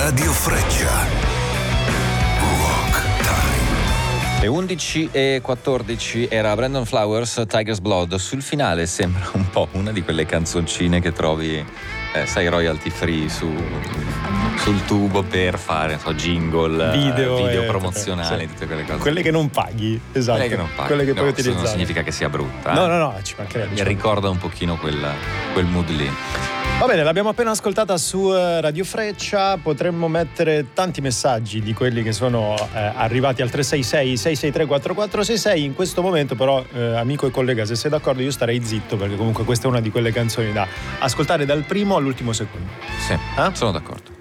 Radio Freccia. Rock Time. Le 11:14 era Brandon Flowers, Tiger's Blood. Sul finale sembra un po' una di quelle canzoncine che trovi, sai, royalty free sul tubo per fare jingle, video promozionali, sì. Tutte quelle cose. Quelle che non paghi, esatto. Quelle che non paghi. Quelle che puoi No, utilizzare. non significa che sia brutta. No, ci mancherebbe. Mi ricorda un pochino quel mood lì. Va bene, l'abbiamo appena ascoltata su Radio Freccia. Potremmo mettere tanti messaggi di quelli che sono arrivati al 366-663-4466. In questo momento però, amico e collega, se sei d'accordo io starei zitto, perché comunque questa è una di quelle canzoni da ascoltare dal primo all'ultimo secondo. Sì, sono d'accordo.